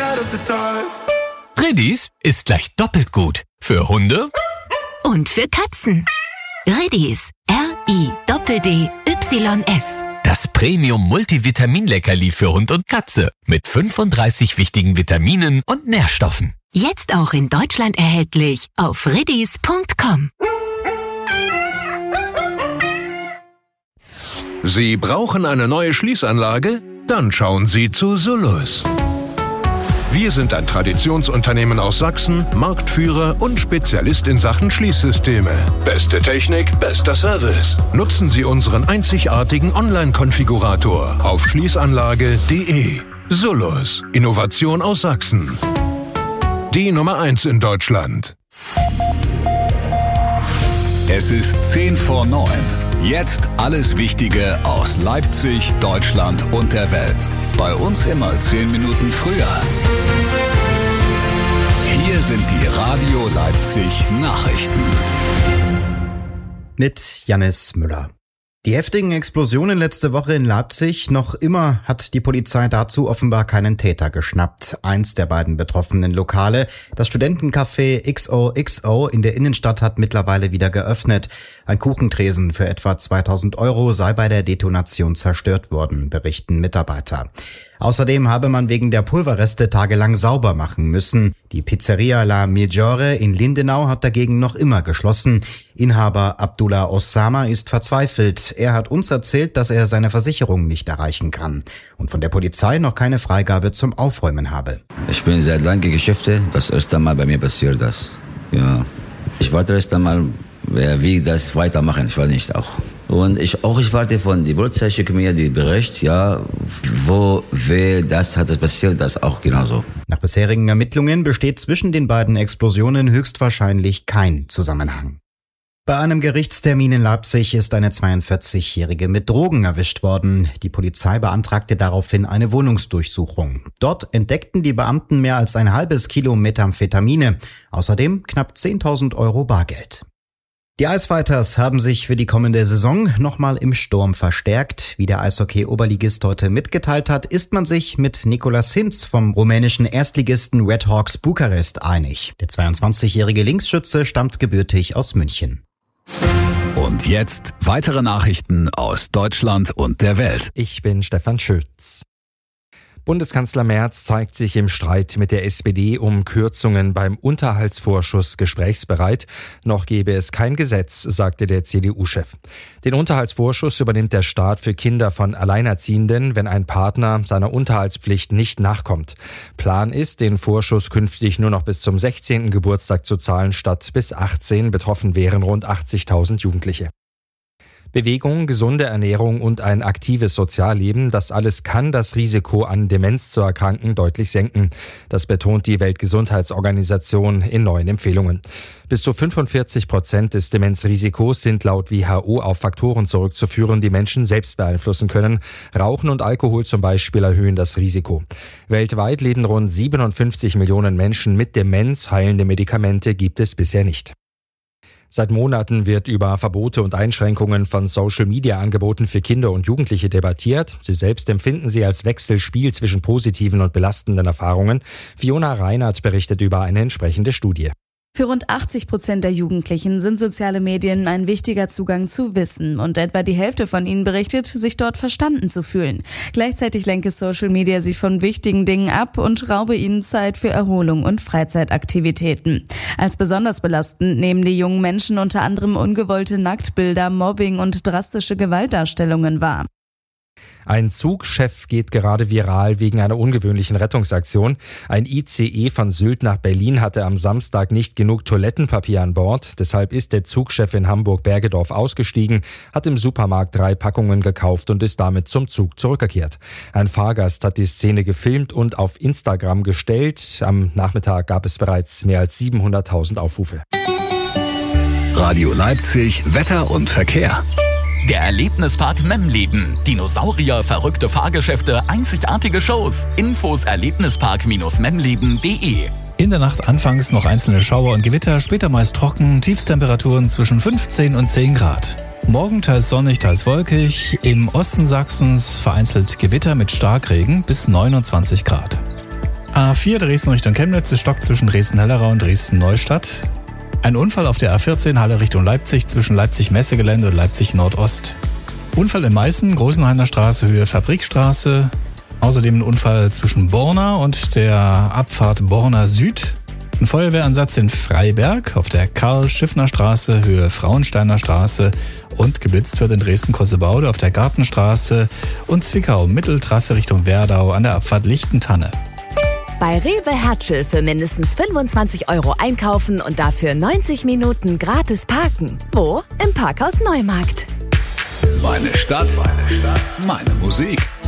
Riddies ist gleich doppelt gut. Für Hunde und für Katzen. Riddies. RIDDYS. Das Premium-Multivitamin-Leckerli für Hund und Katze. Mit 35 wichtigen Vitaminen und Nährstoffen. Jetzt auch in Deutschland erhältlich auf riddies.com. Sie brauchen eine neue Schließanlage? Dann schauen Sie zu Sullus. Wir sind ein Traditionsunternehmen aus Sachsen, Marktführer und Spezialist in Sachen Schließsysteme. Beste Technik, bester Service. Nutzen Sie unseren einzigartigen Online-Konfigurator auf schließanlage.de. Sullus, Innovation aus Sachsen. Die Nummer 1 in Deutschland. Es ist 8:50. Jetzt alles Wichtige aus Leipzig, Deutschland und der Welt. Bei uns immer 10 Minuten früher. Hier sind die Radio Leipzig Nachrichten. Mit Jannis Müller. Die heftigen Explosionen letzte Woche in Leipzig, noch immer hat die Polizei dazu offenbar keinen Täter geschnappt. Eins der beiden betroffenen Lokale, das Studentencafé XOXO in der Innenstadt, hat mittlerweile wieder geöffnet. Ein Kuchentresen für etwa 2.000 € sei bei der Detonation zerstört worden, berichten Mitarbeiter. Außerdem habe man wegen der Pulverreste tagelang sauber machen müssen. Die Pizzeria La Migliore in Lindenau hat dagegen noch immer geschlossen. Inhaber Abdullah Osama ist verzweifelt. Er hat uns erzählt, dass er seine Versicherung nicht erreichen kann und von der Polizei noch keine Freigabe zum Aufräumen habe. Ich bin seit langem Geschäfte, das erste Mal bei mir passiert das. Ja. Ich warte erst einmal, wie das weitermachen, ich weiß nicht auch. Und ich warte von der Polizei, schicke mir die Bericht, ja, das passiert, das auch genauso. Nach bisherigen Ermittlungen besteht zwischen den beiden Explosionen höchstwahrscheinlich kein Zusammenhang. Bei einem Gerichtstermin in Leipzig ist eine 42-Jährige mit Drogen erwischt worden. Die Polizei beantragte daraufhin eine Wohnungsdurchsuchung. Dort entdeckten die Beamten mehr als ein halbes Kilo Methamphetamine, außerdem knapp 10.000 € Bargeld. Die Eisfighters haben sich für die kommende Saison nochmal im Sturm verstärkt. Wie der Eishockey-Oberligist heute mitgeteilt hat, ist man sich mit Nicolas Hinz vom rumänischen Erstligisten Red Hawks Bukarest einig. Der 22-jährige Linksschütze stammt gebürtig aus München. Und jetzt weitere Nachrichten aus Deutschland und der Welt. Ich bin Stefan Schütz. Bundeskanzler Merz zeigt sich im Streit mit der SPD um Kürzungen beim Unterhaltsvorschuss gesprächsbereit. Noch gebe es kein Gesetz, sagte der CDU-Chef. Den Unterhaltsvorschuss übernimmt der Staat für Kinder von Alleinerziehenden, wenn ein Partner seiner Unterhaltspflicht nicht nachkommt. Plan ist, den Vorschuss künftig nur noch bis zum 16. Geburtstag zu zahlen, statt bis 18. Betroffen wären rund 80.000 Jugendliche. Bewegung, gesunde Ernährung und ein aktives Sozialleben, das alles kann das Risiko, an Demenz zu erkranken, deutlich senken. Das betont die Weltgesundheitsorganisation in neuen Empfehlungen. Bis zu 45% des Demenzrisikos sind laut WHO auf Faktoren zurückzuführen, die Menschen selbst beeinflussen können. Rauchen und Alkohol zum Beispiel erhöhen das Risiko. Weltweit leben rund 57 Millionen Menschen mit Demenz. Heilende Medikamente gibt es bisher nicht. Seit Monaten wird über Verbote und Einschränkungen von Social-Media-Angeboten für Kinder und Jugendliche debattiert. Sie selbst empfinden sie als Wechselspiel zwischen positiven und belastenden Erfahrungen. Fiona Reinhardt berichtet über eine entsprechende Studie. Für rund 80% der Jugendlichen sind soziale Medien ein wichtiger Zugang zu Wissen und etwa die Hälfte von ihnen berichtet, sich dort verstanden zu fühlen. Gleichzeitig lenke Social Media sie von wichtigen Dingen ab und raube ihnen Zeit für Erholung und Freizeitaktivitäten. Als besonders belastend nehmen die jungen Menschen unter anderem ungewollte Nacktbilder, Mobbing und drastische Gewaltdarstellungen wahr. Ein Zugchef geht gerade viral wegen einer ungewöhnlichen Rettungsaktion. Ein ICE von Sylt nach Berlin hatte am Samstag nicht genug Toilettenpapier an Bord. Deshalb ist der Zugchef in Hamburg-Bergedorf ausgestiegen, hat im Supermarkt 3 Packungen gekauft und ist damit zum Zug zurückgekehrt. Ein Fahrgast hat die Szene gefilmt und auf Instagram gestellt. Am Nachmittag gab es bereits mehr als 700.000 Aufrufe. Radio Leipzig, Wetter und Verkehr. Der Erlebnispark Memleben. Dinosaurier, verrückte Fahrgeschäfte, einzigartige Shows. Infos erlebnispark-memleben.de. In der Nacht anfangs noch einzelne Schauer und Gewitter, später meist trocken, Tiefstemperaturen zwischen 15 und 10 Grad. Morgen teils sonnig, teils wolkig, im Osten Sachsens vereinzelt Gewitter mit Starkregen bis 29 Grad. A4 Dresden Richtung Chemnitz, es stockt zwischen Dresden-Hellerau und Dresden-Neustadt. Ein Unfall auf der A14 Halle Richtung Leipzig zwischen Leipzig-Messegelände und Leipzig-Nordost. Unfall in Meißen, Großenhainer Straße, Höhe Fabrikstraße. Außerdem ein Unfall zwischen Borna und der Abfahrt Borna Süd. Ein Feuerwehreinsatz in Freiberg auf der Karl-Schiffner Straße, Höhe Frauensteiner Straße. Und geblitzt wird in Dresden-Kossebaude auf der Gartenstraße und Zwickau Mitteltrasse Richtung Werdau an der Abfahrt Lichtentanne. Bei Rewe Hertschel für mindestens 25 € einkaufen und dafür 90 Minuten gratis parken. Wo? Im Parkhaus Neumarkt. Meine Stadt, meine Musik.